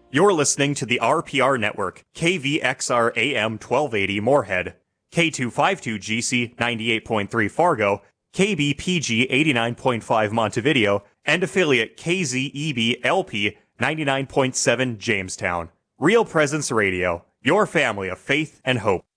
You're listening to the RPR Network, KVXR AM 1280 Moorhead, K252GC 98.3 Fargo, KBPG 89.5 Montevideo, and affiliate KZEB LP 99.7 Jamestown. Real Presence Radio, your family of faith and hope.